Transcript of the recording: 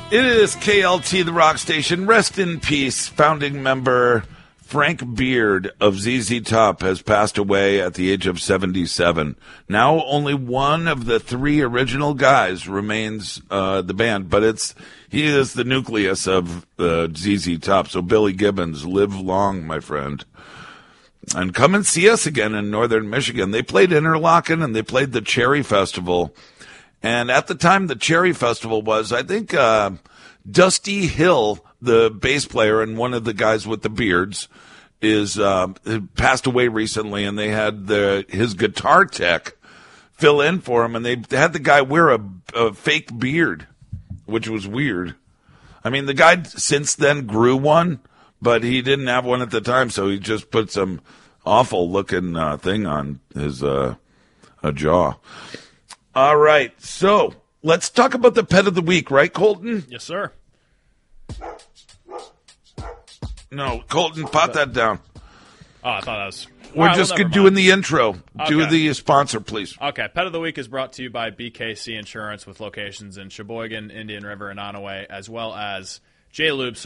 It is KLT, the rock station. Rest in peace. Founding member Frank Beard of ZZ Top has passed away at the age of 77. Now only one of the three original guys remains the band, but he is the nucleus of ZZ Top. So Billy Gibbons, live long, my friend. And come and see us again in northern Michigan. They played Interlochen and they played the Cherry Festival. And at the time the Cherry Festival was, I think, Dusty Hill, the bass player and one of the guys with the beards, passed away recently, and they had his guitar tech fill in for him, and they had the guy wear a fake beard, which was weird. I mean, the guy since then grew one, but he didn't have one at the time, so he just put some awful looking thing on his jaw. All right, so let's talk about the pet of the week, right, Colton? Yes, sir. No, Colton, pot that down. Oh, I thought that was... We're just doing the intro. Okay. Do the sponsor, please. Okay, Pet of the Week is brought to you by BKC Insurance with locations in Sheboygan, Indian River, and Onaway, as well as J-Lube